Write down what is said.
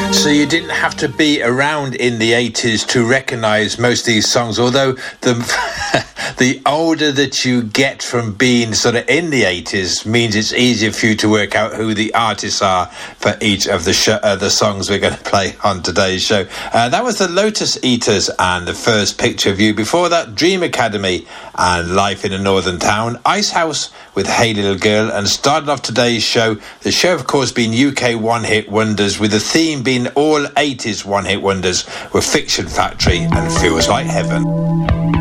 So you didn't have to be around in the 80s to recognise most of these songs, although the older that you get from being sort of in the 80s means it's easier for you to work out who the artists are for each of the songs we're going to play on today's show. That was the Lotus Eaters and The First Picture of You. Before that, Dream Academy and Life in a Northern Town. Icehouse with Hey Little Girl. And started off today's show, the show of course being UK one-hit wonders, with the theme being all 80s one-hit wonders, with Fiction Factory and Feels Like Heaven.